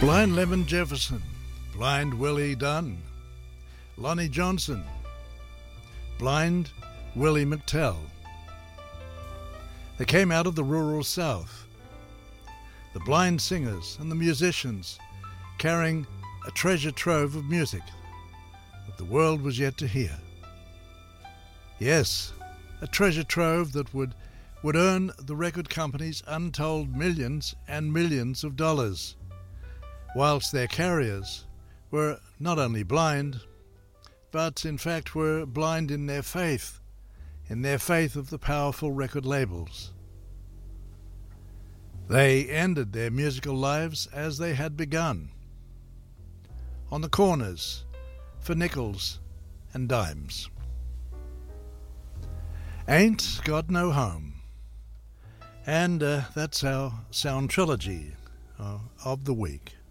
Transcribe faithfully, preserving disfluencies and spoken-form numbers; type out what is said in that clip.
Blind Lemon Jefferson, Blind Willie Dunn, Lonnie Johnson, Blind Willie McTell. They came out of the rural South, the blind singers and the musicians carrying a treasure trove of music that the world was yet to hear. Yes, a treasure trove that would, would earn the record companies untold millions and millions of dollars, whilst their carriers were not only blind, but in fact were blind in their faith, in their faith of the powerful record labels. They ended their musical lives as they had begun, on the corners for nickels and dimes. Ain't Got No Home. And uh, that's our sound trilogy uh, of the week.